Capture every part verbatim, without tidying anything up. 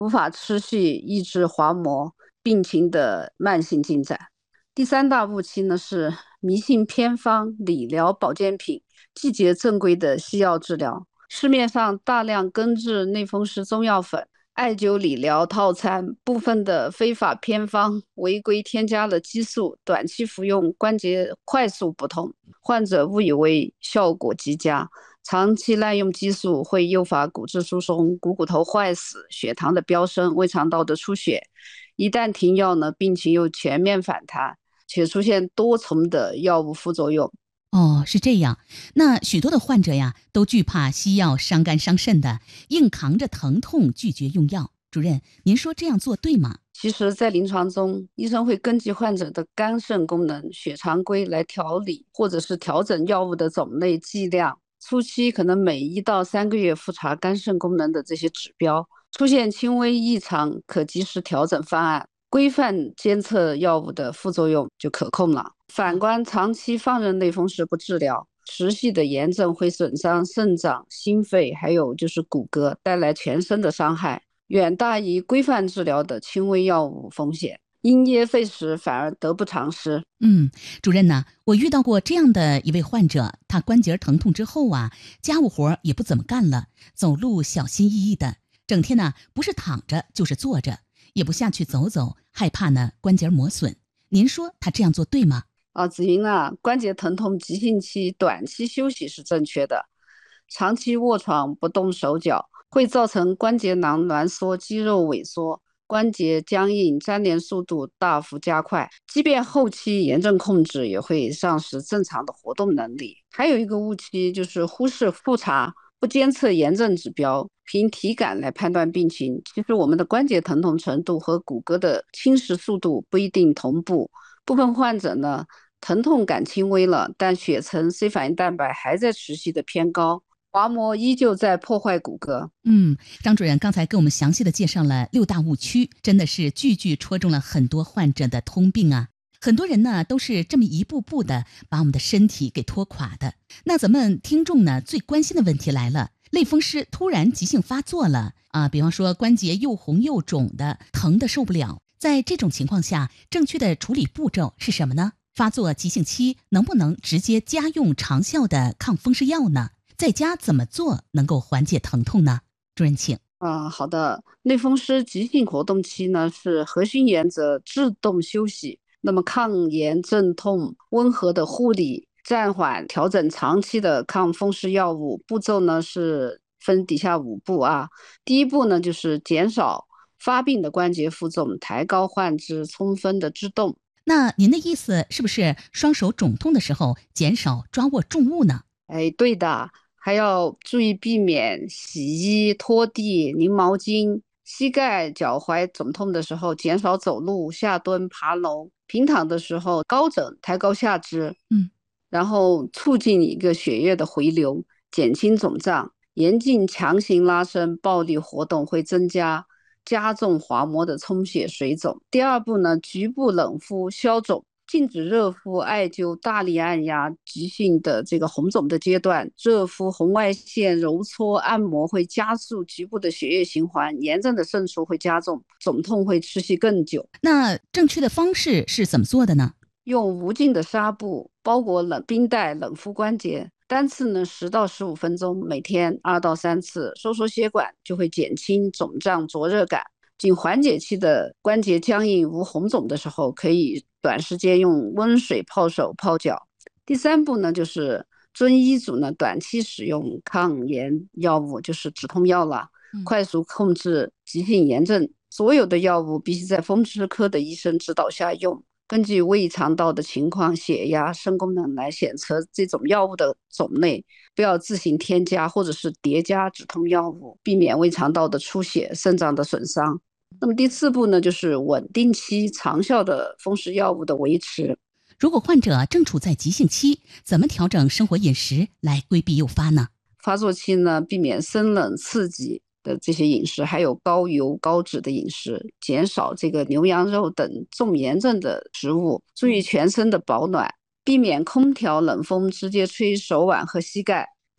无法持续抑制滑膜病情的慢性进展。第三大误区呢是迷信偏方、理疗保健品、季节正规的西药治疗。市面上大量根治类风湿中药粉、艾灸理疗套餐，部分的非法偏方违规添加了激素，短期服用关节快速不痛，患者误以为效果极佳。长期滥用激素会诱发骨质疏松、股骨头坏死、血糖的飙升、胃肠道的出血。一旦停药呢，病情又全面反弹，且出现多重的药物副作用。 哦，是这样。那许多的患者呀，都惧怕西药伤肝伤肾的，硬扛着疼痛拒绝用药。主任，您说这样做对吗？ 其实，在临床中，医生会根据患者的肝肾功能、血常规来调理，或者是调整药物的种类、剂量。初期可能每一到三个月复查肝肾功能的这些指标，出现轻微异常，可及时调整方案，规范监测药物的副作用就可控了。反观长期放任类风湿不治疗，持续的炎症会损伤肾脏、心肺，还有就是骨骼，带来全身的伤害，远大于规范治疗的轻微药物风险。因噎废食反而得不偿失。 嗯，主任呢，我遇到过这样的一位患者，他关节疼痛之后啊，家务活也不怎么干了，走路小心翼翼的，整天呢不是躺着就是坐着，也不下去走走，害怕呢关节磨损。您说他这样做对吗？ 啊，子英啊，关节疼痛急性期短期休息是正确的，长期卧床不动手脚会造成关节囊挛缩、肌肉萎缩，关节僵硬，粘连速度大幅加快，即便后期炎症控制也会丧失正常的活动能力。还有一个误区就是忽视复查，不监测炎症指标，凭体感来判断病情。其实我们的关节疼痛程度和骨骼的侵蚀速度不一定同步，部分患者呢疼痛感轻微了，但血层 C 反应蛋白还在持续的偏高，滑膜依旧在破坏骨骼。 嗯，张主任刚才给我们详细的介绍了六大误区，真的是句句戳中了很多患者的通病啊。很多人呢都是这么一步步的把我们的身体给拖垮的。那咱们听众呢最关心的问题来了，类风湿突然急性发作了啊，比方说关节又红又肿的，疼的受不了。在这种情况下，正确的处理步骤是什么呢？发作急性期能不能直接加用长效的抗风湿药呢？在家怎么做能够缓解疼痛呢？主任请。 啊，好的。类风湿急性活动期呢，是核心原则自动休息。那么抗炎镇痛、温和的护理、暂缓调整长期的抗风湿药物步骤呢是分底下五步啊。第一步呢就是减少发病的关节负重，抬高患肢，充分的制动。 那您的意思是不是双手肿痛的时候减少抓握重物呢？ 哎，对的，还要注意避免洗衣、拖地、拧毛巾。膝盖、脚踝肿痛的时候，减少走路、下蹲、爬楼。平躺的时候，高枕，抬高下肢， 嗯， 然后促进一个血液的回流，减轻肿胀。严禁强行拉伸、暴力活动会增加加重滑膜的充血水肿。第二步呢，局部冷敷消肿。禁止热敷、艾灸、大力按压急性的这个红肿的阶段，热敷、红外线揉搓、按摩会加速局部的血液循环，炎症的渗出会加重，肿痛会持续更久。 那正确的方式是怎么做的呢？ 用无菌的纱布包裹冷冰袋冷敷关节，单次呢十到十五分钟，每天二到三次，收缩血管就会减轻肿胀灼热感。仅缓解期的关节僵硬无红肿的时候，可以短时间用温水泡手泡脚。第三步呢，就是遵医嘱呢，短期使用抗炎药物，就是止痛药了， 嗯、 快速控制急性炎症。所有的药物必须在风湿科的医生指导下用，根据胃肠道的情况、血压、肾功能来选择这种药物的种类，不要自行添加或者是叠加止痛药物，避免胃肠道的出血、肾脏的损伤。那么第四步呢，就是稳定期长效的风湿药物的维持。 如果患者正处在急性期，怎么调整生活饮食来规避诱发呢？ 发作期呢，避免生冷刺激的这些饮食，还有高油高脂的饮食，减少这个牛羊肉等重炎症的食物，注意全身的保暖，避免空调冷风直接吹手腕和膝盖，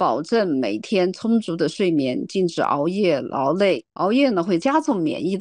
保证每天充足的睡眠，禁止熬夜劳累。熬夜呢会加重免疫